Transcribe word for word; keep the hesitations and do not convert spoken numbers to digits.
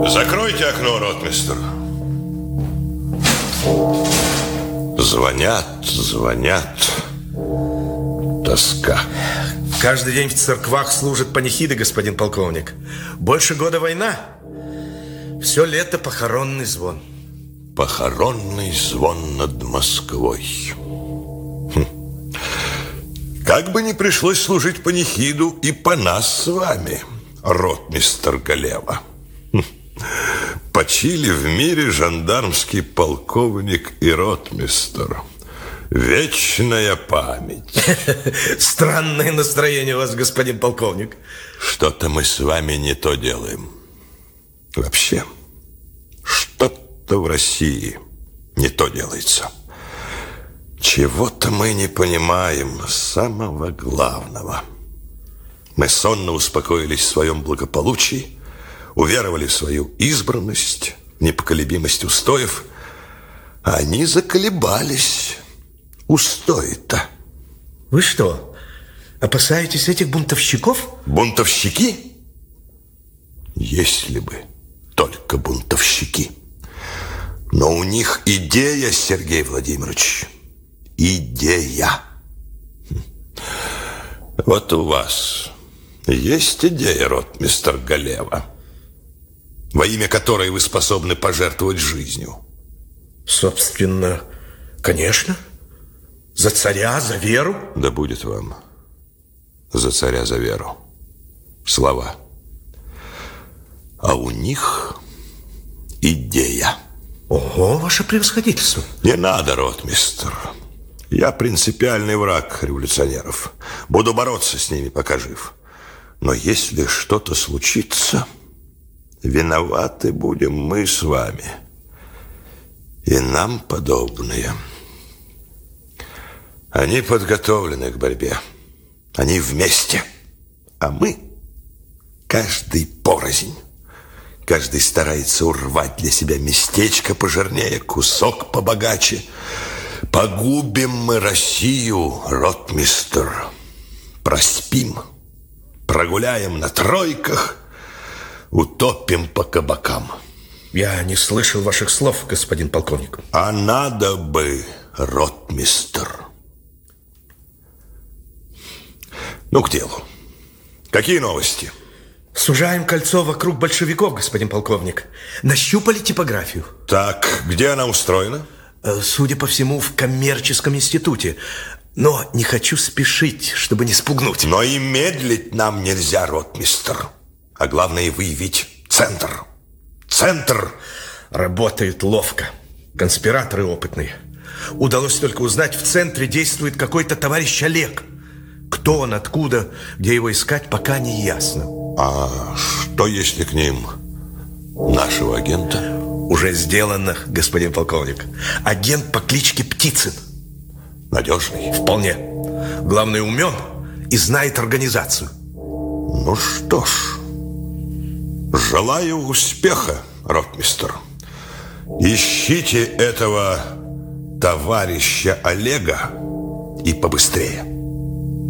Закройте окно, ротмистр. Звонят, звонят. Тоска. Каждый день в церквах служат панихиды, господин полковник. Больше года война. Все лето похоронный звон. Похоронный звон над Москвой. Хм. Как бы ни пришлось служить панихиду и по нас с вами, ротмистр Галева. Хм. Почили в мире жандармский полковник и ротмистр. Вечная память. Странное настроение у вас, господин полковник. Что-то мы с вами не то делаем. Вообще, что-то в России не то делается. Чего-то мы не понимаем самого главного. Мы сонно успокоились в своем благополучии, уверовали в свою избранность, непоколебимость устоев, а они заколебались. Устои-то. Вы что, опасаетесь этих бунтовщиков? Бунтовщики? Если бы только бунтовщики. Но у них идея, Сергей Владимирович. Идея. Вот у вас есть идея, ротмистр Галева, во имя которой вы способны пожертвовать жизнью? Собственно, конечно. За царя, за веру. Да будет вам за царя, за веру слова. А у них идея. Ого, ваше превосходительство. Не надо, ротмистр. Я принципиальный враг революционеров. Буду бороться с ними, пока жив. Но если что-то случится, виноваты будем мы с вами и нам подобные. Они подготовлены к борьбе. Они вместе. А мы каждый порознь. Каждый старается урвать для себя местечко пожирнее, кусок побогаче. Погубим мы Россию, ротмистр. Проспим, прогуляем на тройках, утопим по кабакам. Я не слышал ваших слов, господин полковник. А надо бы, ротмистр. Ну, к делу. Какие новости? Сужаем кольцо вокруг большевиков, господин полковник. Нащупали типографию. Так, где она устроена? Судя по всему, в коммерческом институте. Но не хочу спешить, чтобы не спугнуть. Но и медлить нам нельзя, ротмистр. А главное, выявить центр. Центр. Работает ловко. Конспираторы опытные. Удалось только узнать, в центре действует какой-то товарищ Олег. Кто он, откуда, где его искать, пока не ясно. А что, если к ним нашего агента? Уже сделано, господин полковник. Агент по кличке Птицын. Надежный? Вполне. Главное, умен и знает организацию. Ну что ж, желаю успеха, ротмистр. Ищите этого товарища Олега и побыстрее.